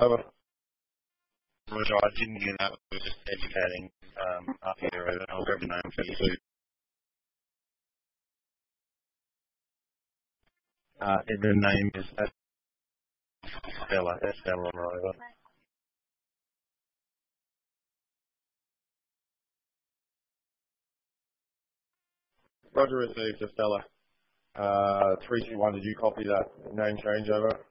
Over. Roger, I didn't hear that. We were just educating up here. Over. I'll grab the name for you too. The name is Stella. Stella, over. Roger received, Estella. 321, did you copy that name change over?